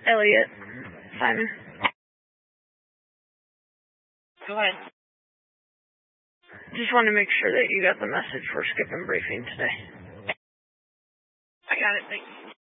Elliot. Simon. Go ahead. Just want to make sure that you got the message for skipping briefing today. I got it, thanks.